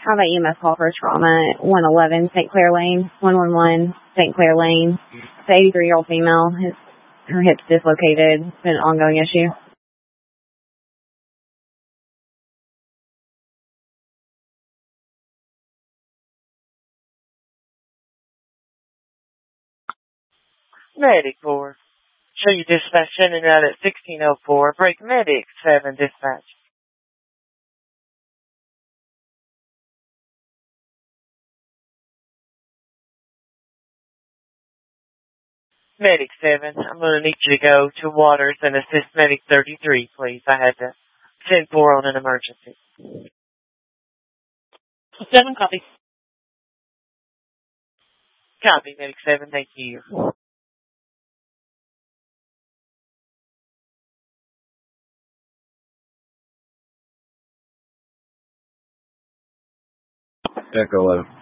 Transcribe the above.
How about EMS call for trauma at 111 St. Clair Lane, 111 St. Clair Lane. It's an 83-year-old female. Her hip's dislocated. It's been an ongoing issue. Medic 4. Show you dispatch sending out at 1604. Break Medic 7 dispatch. Medic 7, I'm going to need you to go to Waters and assist Medic 33, please. I had to send 4 on an emergency. 7, copy. Copy, Medic 7, thank you. Echo 11.